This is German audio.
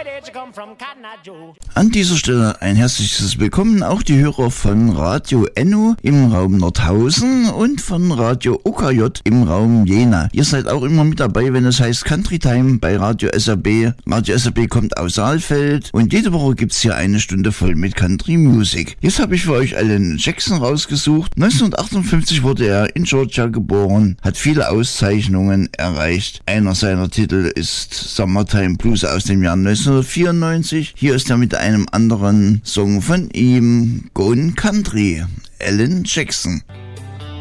An dieser Stelle ein herzliches Willkommen auch die Hörer von Radio Enno im Raum Nordhausen und von Radio OKJ im Raum Jena. Ihr seid auch immer mit dabei, wenn es heißt Country Time bei Radio SRB. Radio SRB kommt aus Saalfeld und jede Woche gibt's hier eine Stunde voll mit Country Music. Jetzt habe ich für euch Alan Jackson rausgesucht. 1958 wurde er in Georgia geboren, hat viele Auszeichnungen erreicht. Einer seiner Titel ist Summertime Blues aus dem Jahr 1994. Hier ist er mit einem anderen Song von ihm, Gone Country, Alan Jackson.